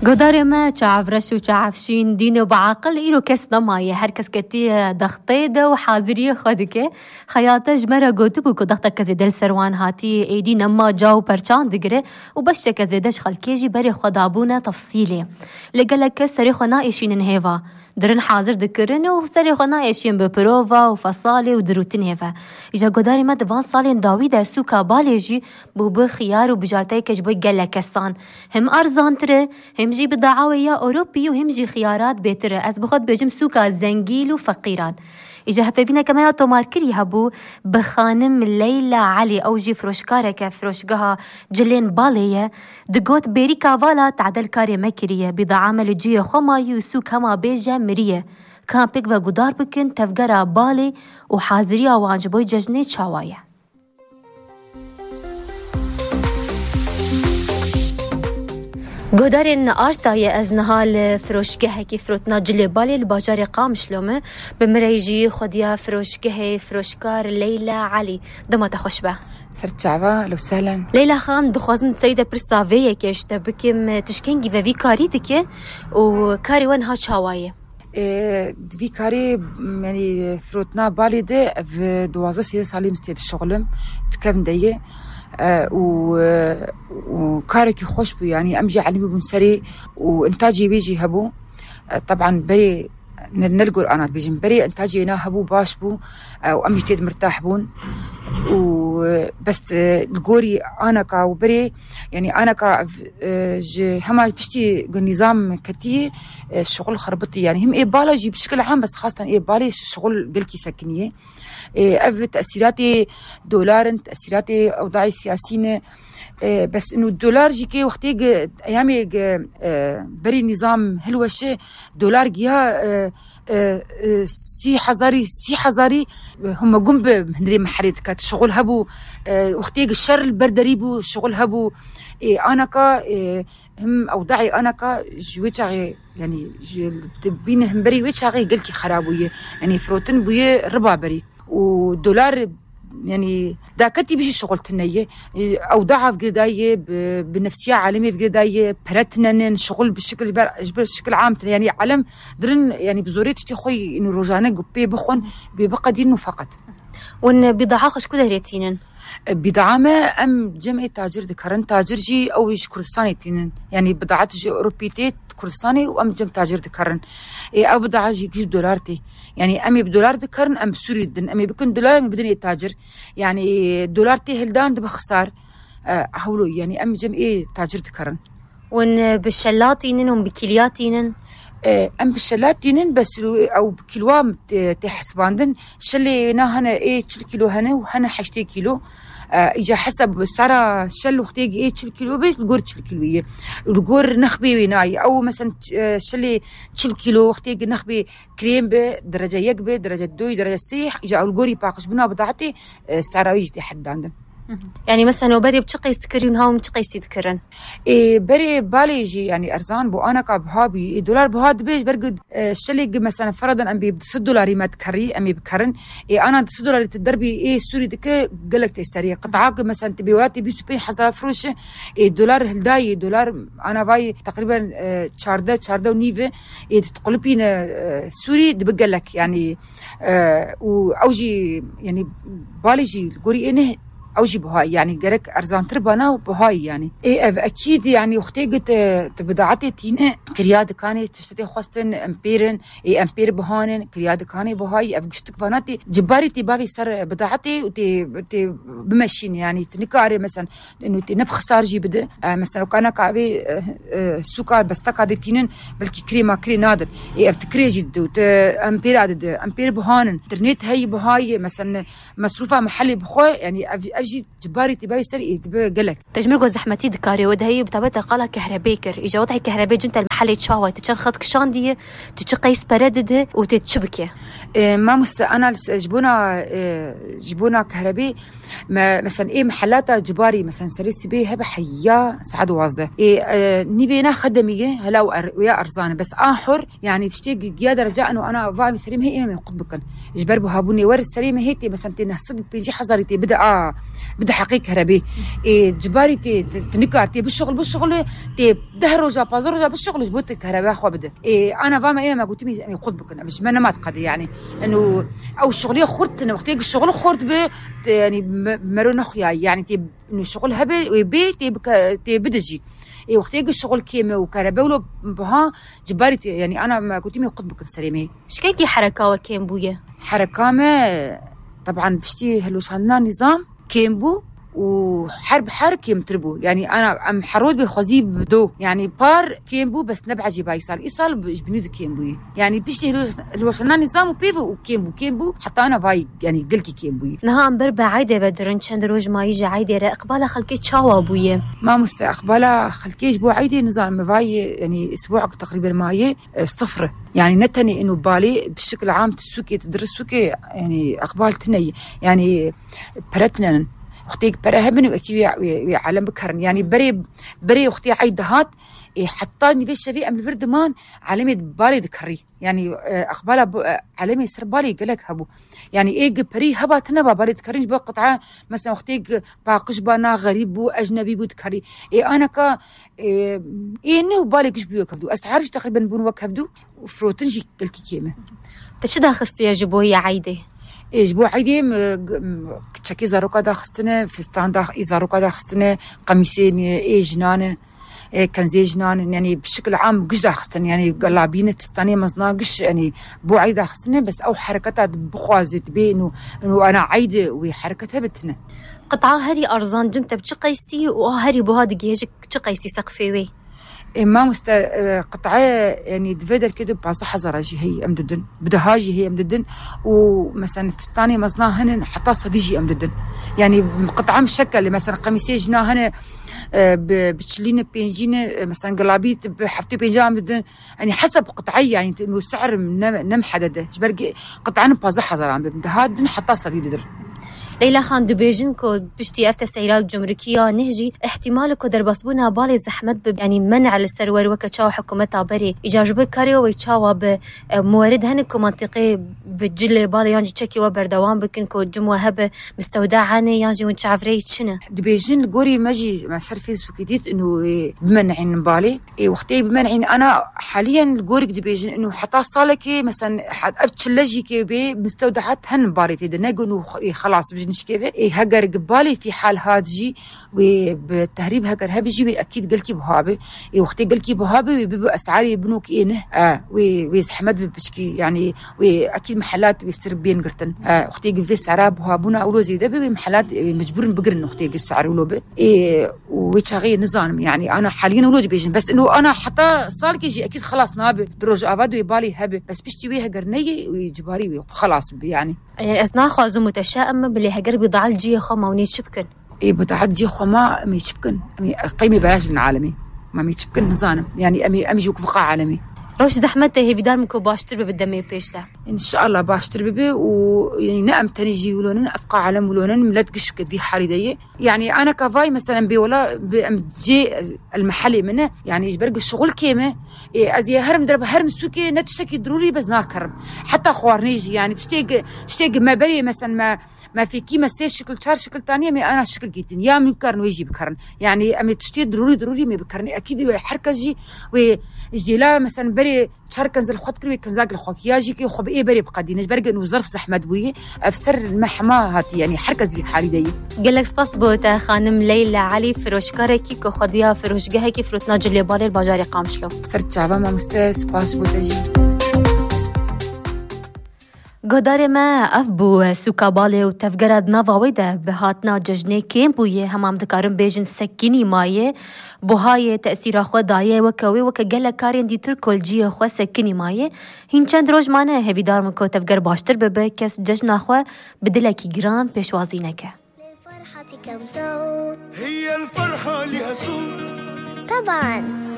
قدر ما تعرف رشو تعرفشين دينه بعقل إيرو كس ضماية هر كس كتير ضغطيده وحاضرية خدك خياطة جمرة قوتبو كضغطة كزيدل سروان هاتي ايدي نما جاو برچان دقره وبشة كزيدش خلكيجي بري خدابونا تفصيلي لقلك سريخو نايشين نهيفا درن حاضر دكرن وسريخو نايشين ببروفا وفصالي ودروتين هيفا إجا قدر ما دوان صالين داوي در سوكا باليجي بو خيار وبجارتاي كجبو قلك كسان هم أرزان تره هم جي بضاعوية أوروبي وهم جي خيارات بيتره أز بخد بجم سوكا زنجيل وفقيران إجا هفيفينا كما يطمار كري هبو بخانم ليلى علي أو جي فروشكارك فروشقها جلين بالية دقوت بيري كافالا تعدل كاري مكرية بضاعامل جي خمايو سوك هما بيجا مرية كان بيك وقدار بكن تفقرا بالي وحاضرية وانجبوي ججني شاوايا قدرن آرتای از نهال فروشگاه کی فروتنا جلبالی الباجار قامش لومه بمريجي خديا فروشگاه فروشكار ليلى علي دمت خوش به سرت شعبا لو سهلا ليلى خان دخوازم تسيده برسافيه كيش تبكم تشكنجي في كاري دكه وكاري وين ها شوايه في كاري يعني فروتنا بالي ده في 12 سالي مستيد شغلم تكم ديه وكاركي خوش بو يعني أمجي علمي بنسري وإنتاجي بيجي هبو طبعا بري نلقر أنا بيجي بري إنتاجي أنا هبو باش بو وأمجي تيد مرتاح بون وبس الجوري أنا كا وبري يعني أنا كا هما بشتي نظام كتير شغل خربطي يعني هم إيبالاجي بشكل عام بس خاصة إيبالي شغل قلكي سكنية تأثيرات دولار تأثيرات أوضاع سياسية بس إنه الدولار جيكي وقتي أيامي بري نظام هلوشة دولار جيها سي حزاري هم جنب هندري محريت كات شغل هبو وقتي الشر البردريبو شغل هبو أنا كا هم أوضاعي أنا كا جويتشاغي يعني بين هم بري ويتشاغي قلكي خرابوية يعني فروتن بوية ربع بري ودولار يعني داكتي بيجي شغل تنية أوضاعها في قداية بنفسية عالمية في قداية براتنا شغل بشكل عام يعني علم درن يعني بزوريت تشتي خوي إنه رجعنا قبي بخون ببقى دينه فقط وإن بضاعة خش كده ريتينن بضاعة أم جمعي تاجر ذكرن تاجر جي أو يج كردستاني تينن يعني بضاعة جي أوروبيتي كردستاني وأم جم تاجر ذكرن أو بضاعة جي كيس دولارتي يعني أمي بدولار ذكرن أم سوري دن أمي بكون دولار بدني تاجر يعني دولارتي هلدان بخسار هولو يعني أم جمعي تاجر ذكرن وإن بالشلاتينن وبكلياتينن أم بالشلاتينن بس أو بكيلوام تحسباندن شلي هنا إيه 3 كيلو هنا وهنا 8 كيلو إجا حسب السعر شل وقتيج إيه 3 كيلو بيش الجور 3 كيلوية الجور نخبي ويناي أو مثلا شلي 3 كيلو وقتيج نخبي كريم بدرجة يقبل درجة دوي درجة سيح إجا أو الجوري باقش بنا بضاعتي السعر يجي حد عندنا يعني مثلا وبري بتشقي سكرين هاو بتشقي سكرن بري بالي يجي يعني أرزان بو أنا كابهابي دولار بهاد بيج برقد شلي مثلا فرضا أم $6 ما تكري أمي بكرن أنا $6 تدربي سوري دك قلك تسري قطعة مثلا تبي ولاتي بيسو بين حزار فروش دولار هلداي دولار أنا باي تقريبا شاردة ونيفة تقلبين سوري دبقلك يعني وأوجي يعني بالي يجي القوري إنه أوجي بهاي يعني جرك أرزان تربنا وبهاي يعني أكيد يعني أختي قلت تبضاعتي تينه كرياد كاني تشتري خاصة أمبيرن أمبير بهانن كرياد كاني بهاي أفقشتك فناتي جباري تباغي صار بضاعتي وتي بمشين يعني تنكاري مثلا إنه نبخ صار جي بده مثلا وكان كابي سكر بس تكاد تينن بلكي كري نادر أفتكري جد أمبير عدد أمبير بهانن إنترنت هاي بهاي مثلا مصروفها محلي بخوي يعني أجي جباري تباي سري تبى قلك تجمر جو زحمتي دكاري ودهي بتابعتها قالها كهربيكر إجا وضعي كهرباء جنت المحل تشاوي تشن خدك شاندية تشقي سبردده وتتشبكه ما أنا جبونا كهرباء مثلا محلات جباري مثلا سريس بيه هبه حيا سعد وازه نيفينا خدميه هلا ويا ارزانه بس اخر يعني تشتيق قياده رجاء انه انا فاهم سليم هي من قطبكن يجبر بهابوني ور السليمه هي مثلا تنصد بيجي حضرتي بدا حقيقه هربي جباري تنكارتي بالشغل دهروجا بازروجا بالشغل جبوتك هربي اخو بدا انا فاهم ما قلت مي قطبكن مش ما ما تقدي يعني انه او الشغليه خرت وقت الشغل خرت ب يعني مرو نخيا يعني تي انه الشغل هبه ويبي تي بدجي وقت يجي الشغل كيمه وكهرباء بها جباري يعني انا ما قلت مي قطبكن سليمه شكيتي حركه وكيم بويا حركه ما طبعا بشتي هلوش عندنا نظام كيمبو وحرب كيمتربو يعني انا ام حرود بخزي بدو يعني بار كيمبو بس نبع جيبا يصال بنود كيمبو يعني بيشتي الوشنا نظام وبيفو وكيمبو حتى انا باي يعني قلكي كيمبو نها ام بربع عايده بدرن چند روج ما يجي عايده اقبال خلكي تشاوا ابويا ما مستقبل خلكي اسبوع عايده نظام باي يعني اسبوع تقريبا ماي صفر يعني نتني انه بالي بشكل عام تسوكي تدرسوكي يعني اقبال تني يعني برتنا اختي برهبني واكيد وعالم بكرن يعني بري اختي عيدهات حتى نيفيش شفي ام الفردمان عالمي بالي ذكري يعني اقبال عالمي سر بالي قالك هبو يعني بري هباتنا بالي ذكرين بقطعه مثلا اختي باقش بانا غريب واجنبي بذكري انا ك انه بالي كش بيو كبدو اسعار تقريبا بون وكبدو وفروتنجي قلكي كيمه تشدا خستي يا جبويه عيده اسبوع عيدي تشكي زاروكا داخستنه فستان زاروكا داخستنه قميصين جنانه كنزي جنان يعني بشكل عام قش داخستن يعني قلابين فستانيه مزنا قش يعني بو عيد داخستنه بس او حركتها بخوازت بي انه انا عيده وحركتها بتنا قطعه هري ارزان جمت بتشقيسي وهري بو هاد جيجك تشقيسي سقفيوي ما قطعه يعني دفيدر كده بعض حزره هي امددن بدهاجي هي امددن ومثلا فستاني مزنا هن حتى صديجي امددن يعني قطعه مشكل مثلا قميصي جنا هن بتشلين بينجين مثلا قلابيت بحفتي بينجام امددن يعني حسب قطعيه يعني انه سعر نم حدده جبرقي قطعه بعض حزره امددن هاد حتى صديدر ليلى خان دبيجن كو بشتي تسعيرات جمركيه نهجي احتمال كو دربسبونا بالي زحمت يعني منع للسرور وكتشاو حكومتها بري يجاجبوا كاريو ويتشاوا بموارد هنكو منطقي بتجلي بالي يعني تشكي وبردوان بكن كو جموه هبه مستودعاني يعني وانت عفري تشنا دبيجن قوري ماجي مع سر فيسبوك جديد انه بمنعين بالي وقتي بمنعين انا حاليا قوري دبيجن انه حتى صالكي مثلا ابتشلجي كي مستودعات هن بالي تدنا انه خلاص نشكيفه هاجر قبالي في حال هادجي وبالتهريب هاجر هبيجي اكيد قلكي بهابه وقتي قلكي بهابه ويبقى اسعاري يبنوك انه ويزحمد بشكي يعني واكيد محلات ويصير بين قرتن وقتي قفي سعرها بهابونا اولو زيده بمحلات مجبورين بقرن وقتي السعر ولو ويتشغي نظام يعني انا حاليا ولودي بيجن بس انه انا حتى صار كيجي اكيد خلاص نابه دروج اباد ويبالي هبه بس بيشتي ويها قرنيه ويجباري خلاص يعني اسنا خازم متشائم باللي هجر بضاعه جي خما ونيتشبكن بضاعه جي خما ميتشبكن قيمه بلاش العالمي ما ميتشبكن نظام يعني امي جوك بقاع عالمي روش زحمته هي بدار مكو باشتر بالدمي بيشتا ان شاء الله باشتر بي ويعني نعم تنجي ولونن افقع علم ولونن ملتقش كذي حريديه يعني انا كفاي مثلا بي ولا بجي المحلي منه يعني يجبرق الشغل كيمه ازي هرم درب هرم سوكي نتشتكي ضروري بس ناكرم حتى خوارنيجي يعني تشتيق ما بري مثلا ما في كيما سي شكل شار شكل ثانيه مي انا شكل جيتن يا من كرن ويجي بكرن يعني امي تشتي ضروري ما بكرني اكيد حركجي ويجي لا مثلا بري شاركنز الخط كروي كنزاق الخوكياجي كي خب ايه بري بقدينش برق انه ظرف زحمه دوي افسر المحما هاتي يعني حركزي حالي دي قالك سباس بوتا خانم ليلى علي فروشكاركي كو خديا فروشجهه كي فروتنا جلي بالي الباجاري قامشلو صرت شعبه ما سباس بوتا جي قدر ما أفبو سوكا بالي وتفقرد نافا ويدا بهاتنا ججني كيم بويه همام دكارن بيجن سكيني مايه بوهاي تأثير أخوة دايه وكوي وكجلا كارين دي تركول جي أخوة سكيني مايه هين چند روج مانه هفي دار منكو تفقر باشتر ببه كس ججن أخوة بدلكي جران بيشوازينك لفرحتي كم صوت هي الفرحة لها صوت طبعا